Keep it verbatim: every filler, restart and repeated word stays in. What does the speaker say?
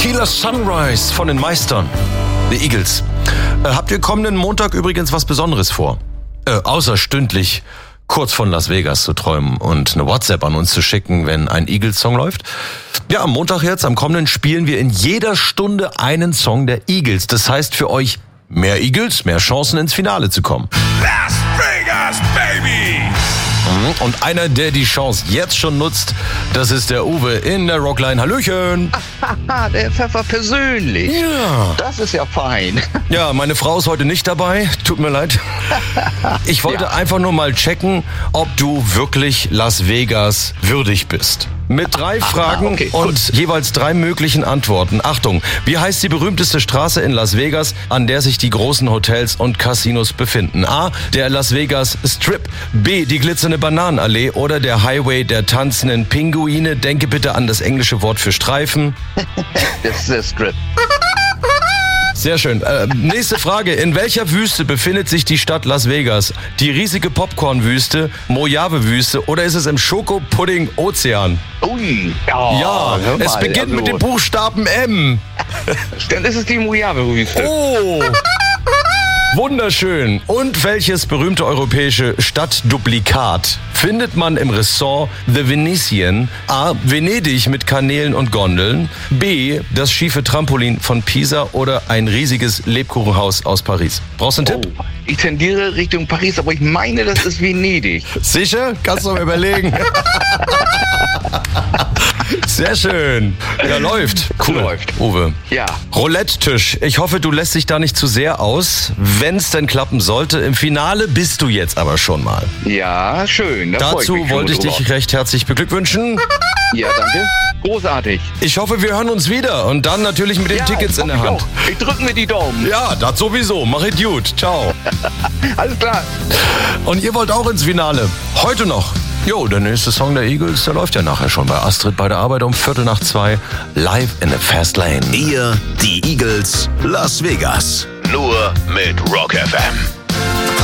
Tequila Sunrise von den Meistern, The Eagles. Äh, habt ihr kommenden Montag übrigens was Besonderes vor? Äh, außer stündlich kurz von Las Vegas zu träumen und eine WhatsApp an uns zu schicken, wenn ein Eagles-Song läuft? Ja, am Montag jetzt, am kommenden, spielen wir in jeder Stunde einen Song der Eagles. Das heißt für euch mehr Eagles, mehr Chancen ins Finale zu kommen. Las Vegas, baby! Und einer, der die Chance jetzt schon nutzt, das ist der Uwe in der Rockline. Hallöchen! Haha, der Pfeffer persönlich. Ja. Das ist ja fein. Ja, meine Frau ist heute nicht dabei. Tut mir leid. Ich wollte Ja. einfach nur mal checken, ob du wirklich Las Vegas würdig bist. Mit drei Fragen okay, und jeweils drei möglichen Antworten. Achtung, wie heißt die berühmteste Straße in Las Vegas, an der sich die großen Hotels und Casinos befinden? A, der Las Vegas Strip. B, die glitzernde Bananenallee oder der Highway der tanzenden Pinguine. Denke bitte an das englische Wort für Streifen. Das ist der Strip. Sehr schön. Äh, nächste Frage. In welcher Wüste befindet sich die Stadt Las Vegas? Die riesige Popcorn-Wüste, Mojave-Wüste oder ist es im Schokopudding-Ozean? Ui. Ja, hör es mal, beginnt also, mit dem Buchstaben M. Dann ist es die Mojave-Wüste. Oh, wunderschön. Und welches berühmte europäische Stadtduplikat findet man im Ressort The Venetian? A, Venedig mit Kanälen und Gondeln. B, das schiefe Trampolin von Pisa oder ein riesiges Lebkuchenhaus aus Paris. Brauchst du einen Tipp? Oh, ich tendiere Richtung Paris, aber ich meine, das ist Venedig. Sicher? Kannst du mal überlegen. Sehr schön. Ja, läuft. Cool. Läuft. Uwe. Ja. Roulette-Tisch. Ich hoffe, du lässt dich da nicht zu sehr aus. Wenn es denn klappen sollte, im Finale bist du jetzt aber schon mal. Ja, schön. Da freu Dazu mich schon wollte ich drüber. dich recht herzlich beglückwünschen. Ja, danke. Großartig. Ich hoffe, wir hören uns wieder und dann natürlich mit den Ja, Tickets ich in der hoffe Hand. auch. Ich drück mir die Daumen. Ja, das sowieso. Mach it gut. Ciao. Alles klar. Und ihr wollt auch ins Finale. Heute noch. Jo, der nächste Song der Eagles, der läuft ja nachher schon bei Astrid bei der Arbeit um Viertel nach zwei. Live in the Fast Lane. Ihr, die Eagles, Las Vegas. Nur mit Rock F M.